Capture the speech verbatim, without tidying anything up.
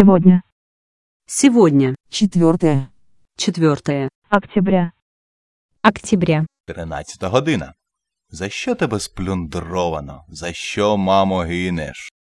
Сегодня. Сегодня. Четвертое. Четвертое. Октября. Октября. Тринадцята година. За що тебе сплюндровано? За що, мамо, гинеш?